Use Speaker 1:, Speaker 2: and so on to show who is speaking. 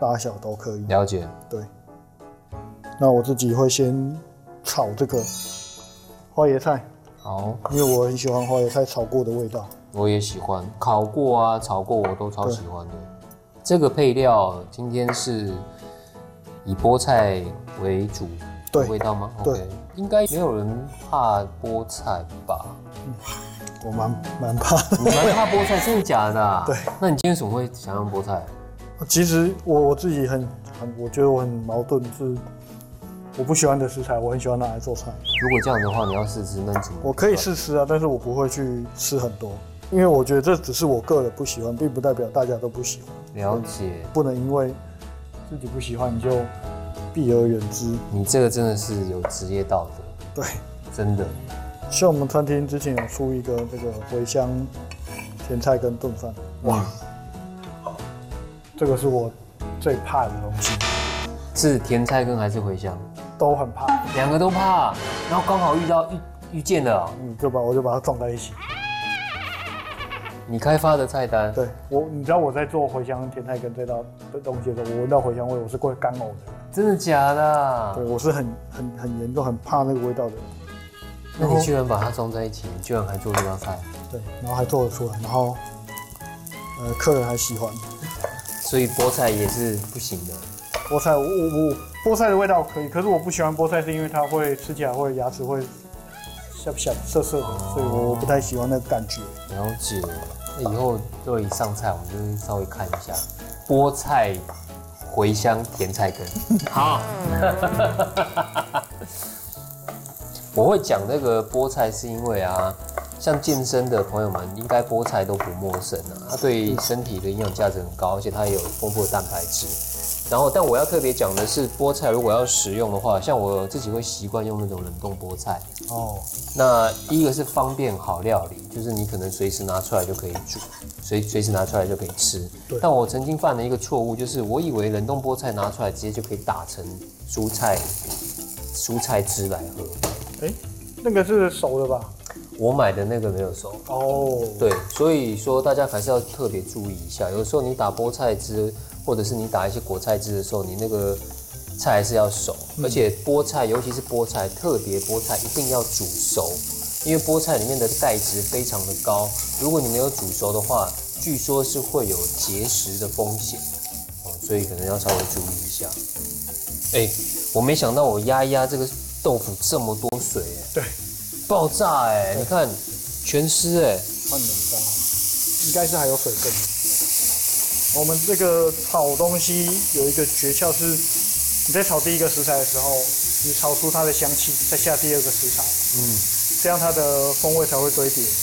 Speaker 1: 大小都可以。
Speaker 2: 了解。
Speaker 1: 对。那我自己会先炒这个花椰菜，
Speaker 2: 好，
Speaker 1: 因为我很喜欢花椰菜炒过的味道。
Speaker 2: 我也喜欢，烤过啊、炒过我都超喜欢的。这个配料今天是以菠菜为主的味道吗？
Speaker 1: 对
Speaker 2: ，OK， 应该没有人怕菠菜吧？
Speaker 1: 我蛮怕的。
Speaker 2: 你蛮怕菠菜，真的假的啊？
Speaker 1: 对。
Speaker 2: 那你今天怎么会想用菠菜？
Speaker 1: 其实我自己我觉得我很矛盾，是我不喜欢的食材，我很喜欢拿来做菜。
Speaker 2: 如果这样的话，你要试吃，那你怎么？
Speaker 1: 我可以试吃啊，但是我不会去吃很多，因为我觉得这只是我个人不喜欢，并不代表大家都不喜欢。
Speaker 2: 了解。
Speaker 1: 不能因为自己不喜欢你就避而远之。
Speaker 2: 你这个真的是有职业道德。
Speaker 1: 对，
Speaker 2: 真的。
Speaker 1: 像我们餐厅之前有出一个这个茴香甜菜根炖饭，哇，这个是我最怕的东西。
Speaker 2: 是甜菜根还是茴香？
Speaker 1: 都很怕，
Speaker 2: 两个都怕，然后刚好遇见了，
Speaker 1: 我就把它撞在一起。
Speaker 2: 你开发的菜单？
Speaker 1: 对，你知道我在做茴香甜菜根这道东西的时候，我闻到茴香味，我是会干呕的人。
Speaker 2: 真的假的？
Speaker 1: 对，我是很严重、很怕那个味道的人。
Speaker 2: 那你居然把它装在一起，你居然还做这道菜？
Speaker 1: 对，然后还做得出来，然后客人还喜欢。
Speaker 2: 所以菠菜也是不行的。
Speaker 1: 菠菜菠菜的味道可以，可是我不喜欢菠菜，是因为它会吃起来会牙齿会涩涩的，所以我不太喜欢那个感觉。
Speaker 2: 了解。那以后就一上菜，我们就稍微看一下菠菜、茴香、甜菜根。好。我会讲那个菠菜，是因为啊，像健身的朋友们，应该菠菜都不陌生啊。它对身体的营养价值很高，而且它也有丰富的蛋白质。然后，但我要特别讲的是，菠菜如果要食用的话，像我自己会习惯用那种冷冻菠菜。哦。那第一个是方便好料理，就是你可能随时拿出来就可以煮，随时拿出来就可以吃。但我曾经犯了一个错误，就是我以为冷冻菠菜拿出来直接就可以打成蔬菜汁来喝。
Speaker 1: 那个是熟的吧？
Speaker 2: 我买的那个没有熟。哦。对，所以说大家还是要特别注意一下，有时候你打菠菜汁，或者是你打一些果菜汁的时候，你那个菜还是要熟，而且菠菜，尤其是菠菜，特别菠菜一定要煮熟，因为菠菜里面的钙质非常的高，如果你没有煮熟的话，据说是会有结石的风险，所以可能要稍微注意一下。我没想到我压这个豆腐这么多水
Speaker 1: 对，
Speaker 2: 爆炸你看全湿
Speaker 1: 看得到，应该是还有水分。我们这个炒东西有一个诀窍是，你在炒第一个食材的时候，你炒出它的香气，再下第二个食材，这样它的风味才会堆叠。